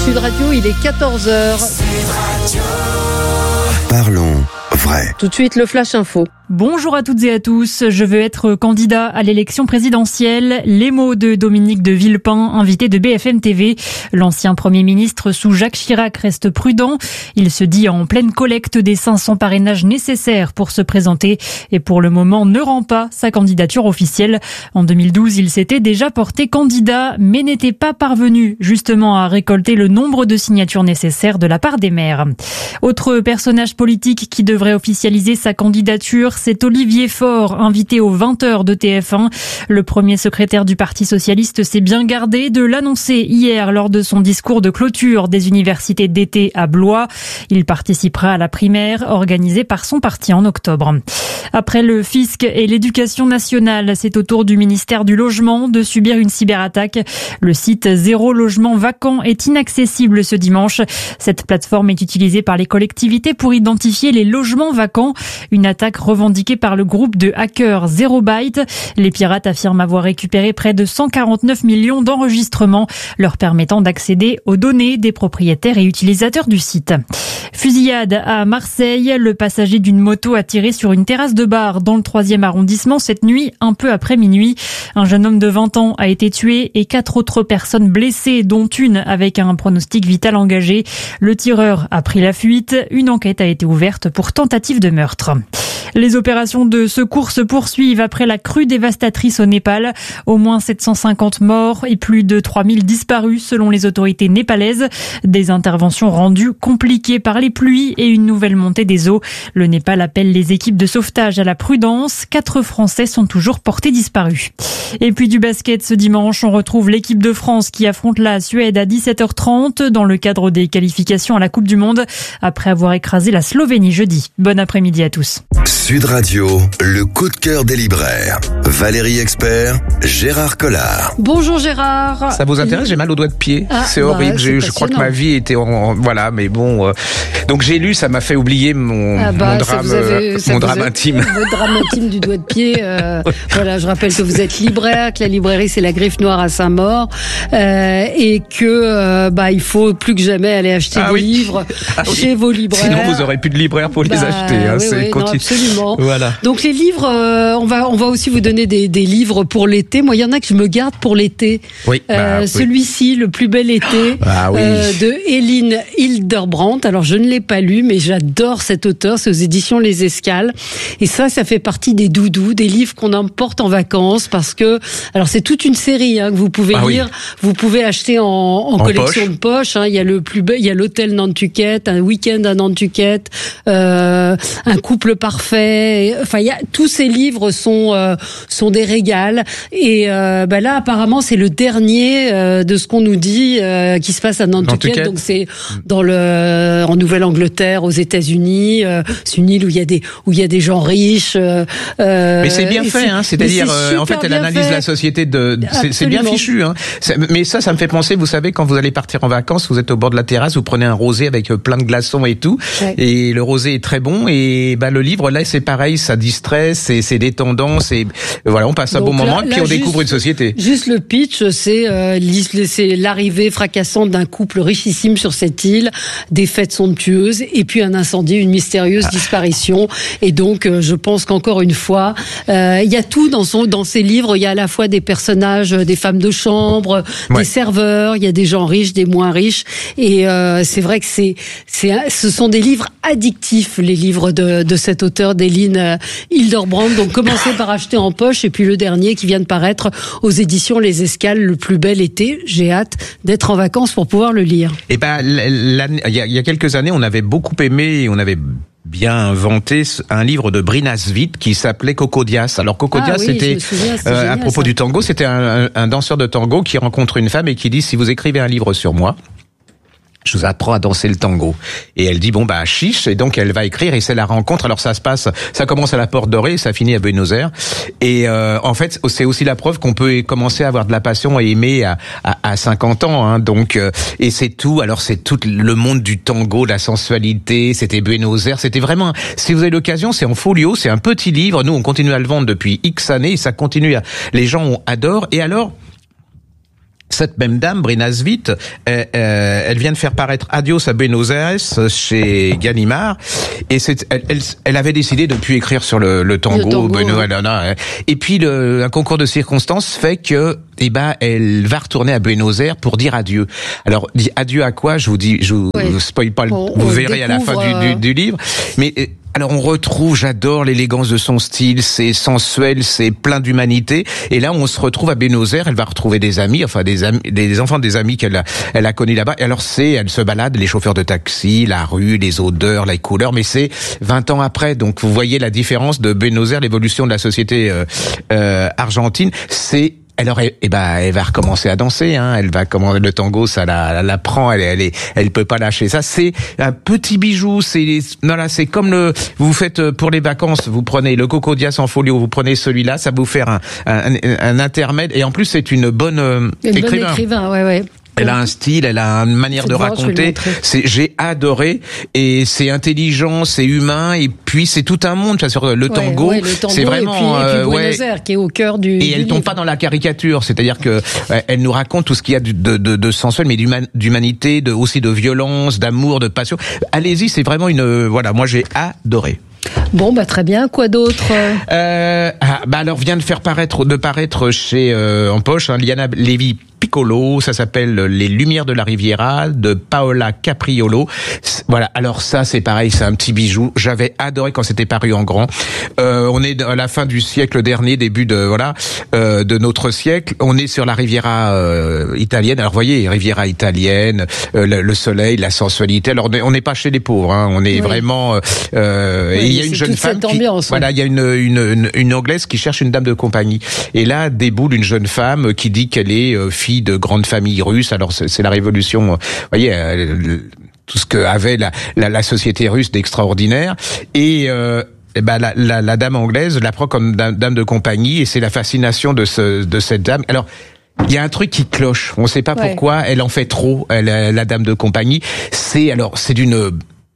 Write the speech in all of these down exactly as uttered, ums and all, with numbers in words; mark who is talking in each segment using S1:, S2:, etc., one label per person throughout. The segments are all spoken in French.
S1: Sud Radio, il est quatorze heures.
S2: Parlons vrai.
S1: Tout de suite, le Flash Info.
S3: Bonjour à toutes et à tous, je veux être candidat à l'élection présidentielle. Les mots de Dominique de Villepin, invité de B F M T V. L'ancien Premier ministre sous Jacques Chirac reste prudent. Il se dit en pleine collecte des cinq cents parrainages nécessaires pour se présenter et pour le moment ne rend pas sa candidature officielle. En deux mille douze, il s'était déjà porté candidat mais n'était pas parvenu justement à récolter le nombre de signatures nécessaires de la part des maires. Autre personnage politique qui devrait officialiser sa candidature, c'est Olivier Faure, invité aux vingt heures de T F un. Le premier secrétaire du Parti socialiste s'est bien gardé de l'annoncer hier lors de son discours de clôture des universités d'été à Blois. Il participera à la primaire organisée par son parti en octobre. Après le fisc et l'éducation nationale, c'est au tour du ministère du Logement de subir une cyberattaque. Le site Zéro Logement Vacant est inaccessible ce dimanche. Cette plateforme est utilisée par les collectivités pour identifier les logements vacants. Une attaque revendiquée par le groupe de hackers Zero Byte. Les pirates affirment avoir récupéré près de cent quarante-neuf millions d'enregistrements, leur permettant d'accéder aux données des propriétaires et utilisateurs du site. Fusillade à Marseille. Le passager d'une moto a tiré sur une terrasse de bar dans le troisième arrondissement cette nuit, un peu après minuit. Un jeune homme de vingt ans a été tué et quatre autres personnes blessées, dont une avec un pronostic vital engagé. Le tireur a pris la fuite. Une enquête a été ouverte pour tentative de meurtre. Les opérations de secours se poursuivent après la crue dévastatrice au Népal. Au moins sept cent cinquante morts et plus de trois mille disparus selon les autorités népalaises. Des interventions rendues compliquées par les pluies et une nouvelle montée des eaux. Le Népal appelle les équipes de sauvetage à la prudence. Quatre Français sont toujours portés disparus. Et puis du basket ce dimanche, on retrouve l'équipe de France qui affronte la Suède à dix-sept heures trente dans le cadre des qualifications à la Coupe du Monde après avoir écrasé la Slovénie jeudi. Bon après-midi à tous.
S2: Sud Radio, le coup de cœur des libraires. Valérie Expert, Gérard Collard.
S1: Bonjour Gérard.
S4: Ça vous intéresse? J'ai mal au doigt de pied.
S1: Ah,
S4: c'est
S1: bah,
S4: horrible.
S1: c'est
S4: je crois que ma vie était en, en voilà, mais bon. Euh, donc j'ai lu, ça m'a fait oublier mon,
S1: ah bah,
S4: mon drame,
S1: avez,
S4: mon drame avez, intime.
S1: Votre drame intime du doigt de pied. Euh, voilà, je rappelle que vous êtes libraire, que la librairie c'est la Griffe Noire à Saint-Maur, euh, et que euh, bah il faut plus que jamais aller acheter
S4: ah,
S1: des
S4: oui.
S1: livres
S4: ah,
S1: chez
S4: oui.
S1: vos libraires.
S4: Sinon vous aurez plus de libraires pour
S1: bah,
S4: les acheter. Hein,
S1: oui,
S4: c'est
S1: oui, non, absolument.
S4: Voilà.
S1: Donc les livres, euh, on va on va aussi vous donner des, des livres pour l'été. Moi, il y en a que je me garde pour l'été.
S4: Oui. Bah,
S1: euh,
S4: oui.
S1: Celui-ci, Le plus bel été,
S4: ah, oui.
S1: euh, de Hélène Hildebrandt. Alors je ne l'ai pas lu, mais j'adore cet auteur. C'est aux éditions Les Escales. Et ça, ça fait partie des doudous, des livres qu'on emporte en vacances parce que, alors c'est toute une série hein, que vous pouvez
S4: ah,
S1: lire.
S4: Oui.
S1: Vous pouvez acheter en, en, en collection
S4: poche.
S1: de poche. Hein. Il y a le plus be- il y a l'hôtel Nantucket, un week-end à Nantucket, euh, un couple parfait. Enfin, il y a tous ces livres sont euh, sont des régals. Et euh, bah là, apparemment, c'est le dernier euh, de ce qu'on nous dit euh, qui se passe à Nantucket. Nantucket. Donc c'est dans le en Nouvelle-Angleterre, aux États-Unis. Euh, c'est une île où il y a des où il y a des gens riches. Euh,
S4: mais c'est bien fait, hein. C'est-à-dire, c'est euh, en fait, elle analyse fait. la société de. C'est, c'est bien fichu, hein. C'est, mais ça, ça me fait penser. Vous savez, quand vous allez partir en vacances, vous êtes au bord de la terrasse, vous prenez un rosé avec plein de glaçons et tout, ouais. Et le rosé est très bon. Et bah le livre là, c'est pareil, ça distrait, c'est, c'est détendant, c'est voilà, on passe un bon là, moment et puis on juste, découvre une société.
S1: Juste le pitch, c'est euh, c'est l'arrivée fracassante d'un couple richissime sur cette île, des fêtes somptueuses et puis un incendie, une mystérieuse ah. disparition. Et donc, euh, je pense qu'encore une fois, euh, il y a tout dans son dans ces livres. Il y a à la fois des personnages, des femmes de chambre, ouais. des serveurs. Il y a des gens riches, des moins riches. Et euh, c'est vrai que c'est c'est ce sont des livres addictifs, les livres de de cet auteur d'Hélène Hildebrandt. Donc, commencez par acheter en poche et puis le dernier qui vient de paraître aux éditions Les Escales, Le plus bel été. J'ai hâte d'être en vacances pour pouvoir le lire.
S4: Et ben, il y a quelques années, on avait beaucoup aimé, on avait bien inventé un livre de Brinas Witt qui s'appelait Coco Diaz. Alors Coco ah, Diaz, oui, c'était, souviens, euh, génial, à propos ça. du tango, c'était un, un, un danseur de tango qui rencontre une femme et qui dit, si vous écrivez un livre sur moi, je vous apprends à danser le tango. Et elle dit, bon, bah, chiche. Et donc, elle va écrire et c'est la rencontre. Alors, ça se passe, ça commence à la Porte Dorée, ça finit à Buenos Aires. Et, euh, en fait, c'est aussi la preuve qu'on peut commencer à avoir de la passion et aimer à, à, à cinquante ans, hein. Donc, euh, et c'est tout. Alors, c'est tout le monde du tango, la sensualité. C'était Buenos Aires. C'était vraiment, si vous avez l'occasion, c'est en folio. C'est un petit livre. Nous, on continue à le vendre depuis X années et ça continue à, les gens adorent. Et alors, Cette même dame, Brina Svitt, elle, elle vient de faire paraître Adios à Buenos Aires chez Gallimard, et c'est, elle, elle, elle avait décidé de plus écrire sur le, le tango. Le tango Buenos Aires. Et puis le, un concours de circonstances fait que, eh ben, elle va retourner à Buenos Aires pour dire adieu. Alors, adieu à quoi? Je vous dis, je vous, oui. vous spoil pas, on, vous on verrez à la fin du, du, du livre. Mais alors on retrouve, j'adore l'élégance de son style, c'est sensuel, c'est plein d'humanité. Et là, on se retrouve à Buenos Aires. Elle va retrouver des amis, enfin des amis, des enfants des amis qu'elle a, elle a connus là-bas. Et alors c'est, elle se balade, les chauffeurs de taxi, la rue, les odeurs, les couleurs. Mais c'est vingt ans après. Donc vous voyez la différence de Buenos Aires, l'évolution de la société euh, euh, argentine. C'est Alors, eh ben, elle va recommencer à danser. Hein. Elle va comment le tango, ça la, la prend. Elle, elle, est, elle peut pas lâcher ça. C'est un petit bijou. C'est, non là, c'est comme le. Vous faites pour les vacances. Vous prenez le Coco Diaz en folio. Vous prenez celui-là. Ça va vous faire un, un, un intermède. Et en plus, c'est une bonne euh,
S1: une
S4: écrivain.
S1: Bonne écrivain, ouais, ouais.
S4: Elle a un style, elle a une manière de raconter. C'est, j'ai adoré, et c'est intelligent, c'est humain, et puis c'est tout un monde. Sur le tango,
S1: ouais, ouais, le tango,
S4: c'est vraiment.
S1: Et puis, et puis
S4: euh,
S1: Buenos Aires,
S4: ouais.
S1: qui est au cœur du.
S4: Et
S1: du
S4: elle
S1: livre.
S4: tombe pas dans la caricature, c'est-à-dire que euh, elle nous raconte tout ce qu'il y a de, de, de, de sensuel, mais d'human, d'humanité, de, aussi de violence, d'amour, de passion. Allez-y, c'est vraiment une. Euh, voilà, moi j'ai adoré.
S1: Bon, bah très bien. Quoi d'autre?
S4: euh, ah, Bah alors vient de faire paraître, de paraître chez euh, en poche, hein, Liana Lévy Piccolo, ça s'appelle Les Lumières de la Riviera de Paola Capriolo. Voilà, alors ça c'est pareil, c'est un petit bijou. J'avais adoré quand c'était paru en grand. Euh, on est à la fin du siècle dernier, début de voilà euh, de notre siècle. On est sur la Riviera euh, italienne. Alors vous voyez, Riviera italienne, euh, le, le soleil, la sensualité. Alors on n'est pas chez les pauvres, hein, on est oui. vraiment. Euh, oui, et il y a une jeune femme qui, ambiance, voilà, il y a une, une une une anglaise qui cherche une dame de compagnie. Et là déboule une jeune femme qui dit qu'elle est euh, fille de grande famille russe. Alors c'est, c'est la révolution, vous voyez, euh, tout ce que avait la, la, la société russe d'extraordinaire. Et euh, eh ben la, la, la dame anglaise la prend comme dame, dame de compagnie, et c'est la fascination de ce de cette dame. Alors il y a un truc qui cloche. On ne sait pas ouais. pourquoi. Elle en fait trop. Elle, la dame de compagnie. C'est alors c'est d'une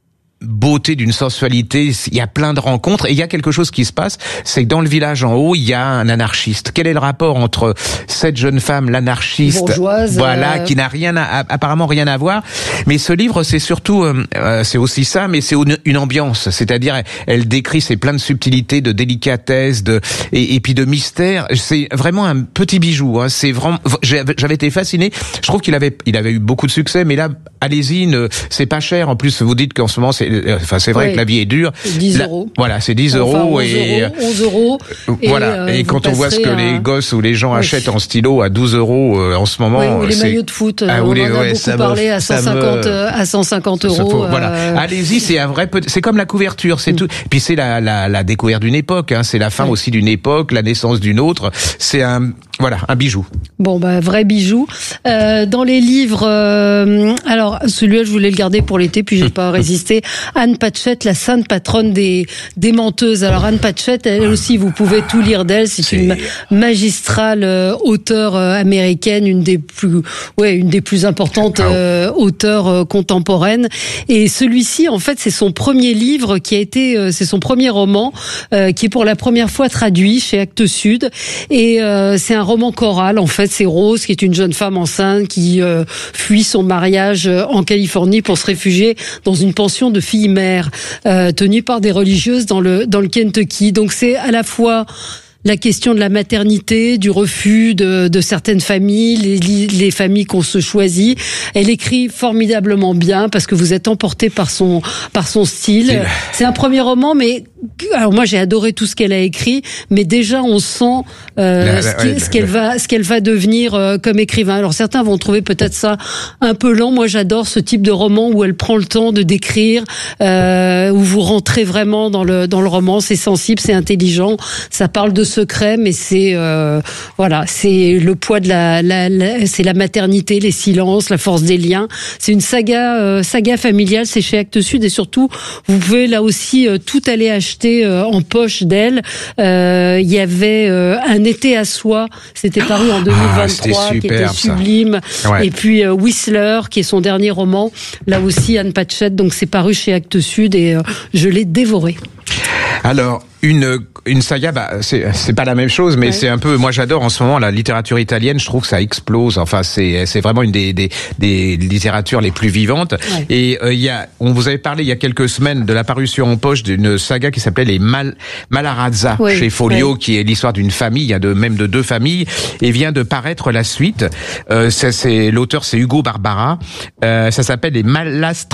S4: beauté, d'une sensualité, il y a plein de rencontres, et il y a quelque chose qui se passe, c'est que dans le village en haut, il y a un anarchiste. Quel est le rapport entre cette jeune femme, l'anarchiste,
S1: bourgeoise,
S4: voilà,
S1: euh...
S4: qui n'a rien à, apparemment rien à voir. Mais ce livre, c'est surtout, euh, c'est aussi ça, mais c'est une, une ambiance. C'est-à-dire, elle, elle décrit, c'est plein de subtilités, de délicatesse, de et, et puis de mystère. C'est vraiment un petit bijou. Hein. C'est vraiment, j'avais été fasciné. Je trouve qu'il avait, il avait eu beaucoup de succès, mais là, allez-y, ne, c'est pas cher. En plus, vous dites qu'en ce moment, c'est Enfin, c'est vrai oui. que la vie est dure.
S1: dix euros.
S4: Voilà, c'est dix
S1: enfin,
S4: euros
S1: onze
S4: et
S1: euros, onze euros.
S4: Et voilà. Et, euh, et quand on voit ce que un... les gosses ou les gens oui. achètent en stylo à douze euros euh, en ce moment.
S1: Oui, ou les
S4: c'est...
S1: maillots de foot.
S4: Ah,
S1: on
S4: les,
S1: en a
S4: ouais,
S1: beaucoup parlé
S4: me,
S1: à cent cinquante,
S4: me...
S1: à cent cinquante euros.
S4: Euh... Voilà. Allez-y, c'est un vrai, c'est comme la couverture, c'est mm. tout. Puis c'est la, la, la découverte d'une époque, hein. C'est la fin oui. aussi d'une époque, la naissance d'une autre. C'est un, voilà, un bijou.
S1: Bon, bah, vrai bijou. Euh, dans les livres, euh, alors, celui-là, je voulais le garder pour l'été, puis j'ai pas résisté. Anne Patchett, la sainte patronne des, des menteuses. Alors, Anne Patchett, elle aussi, vous pouvez tout lire d'elle. C'est, c'est... une magistrale euh, auteure euh, américaine, une des plus, ouais, une des plus importantes euh, auteurs euh, contemporaines. Et celui-ci, en fait, c'est son premier livre qui a été, euh, c'est son premier roman, euh, qui est pour la première fois traduit chez Actes Sud. Et euh, c'est un roman choral. En fait, c'est Rose, qui est une jeune femme enceinte qui euh, fuit son mariage en Californie pour se réfugier dans une pension de filles mères euh, tenue par des religieuses dans le dans le Kentucky. Donc c'est à la fois la question de la maternité, du refus de, de certaines familles, les, les familles qu'on se choisit. Elle écrit formidablement bien parce que vous êtes emporté par son par son style. C'est, c'est un premier roman, mais alors moi j'ai adoré tout ce qu'elle a écrit, mais déjà on sent euh, la, la, ce, qui, ouais, ce qu'elle la, va ce qu'elle va devenir euh, comme écrivain. Alors certains vont trouver peut-être ça un peu lent. Moi j'adore ce type de roman où elle prend le temps de décrire, euh, où vous rentrez vraiment dans le dans le roman. C'est sensible, c'est intelligent, ça parle de secret, mais c'est euh, voilà, c'est le poids de la, la, la c'est la maternité, les silences, la force des liens. C'est une saga euh, saga familiale, c'est chez Actes Sud, et surtout vous pouvez là aussi euh, tout aller acheter euh, en poche d'elle. Euh, il y avait euh, Un été à soi, c'était paru en deux mille vingt-trois, ah, qui était sublime. Ouais. Et puis euh, Whistler, qui est son dernier roman, là aussi Anne Patchett, donc c'est paru chez Actes Sud, et euh, je l'ai dévoré.
S4: Alors, une une saga, bah c'est c'est pas la même chose, mais ouais. c'est un peu. Moi, j'adore en ce moment la littérature italienne. Je trouve que ça explose. Enfin, c'est c'est vraiment une des des des littératures les plus vivantes. Ouais. Et il euh, y a, on vous avait parlé il y a quelques semaines de la parution en poche d'une saga qui s'appelait les Mal Malarazza oui. chez Folio, oui. qui est l'histoire d'une famille, il y a de même de deux familles, et vient de paraître la suite. Euh, c'est, c'est l'auteur, c'est Ugo Barbara. Euh, ça s'appelle les Malastra